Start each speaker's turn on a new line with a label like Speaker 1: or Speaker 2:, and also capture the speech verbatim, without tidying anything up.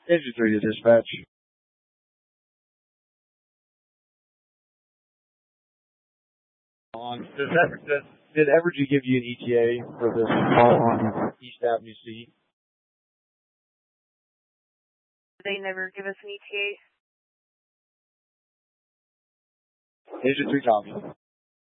Speaker 1: Engine three to dispatch. On, does that, does, did Evergy give you an E T A for this call on East Avenue C?
Speaker 2: They never give us an E T A.
Speaker 1: Engine three copy.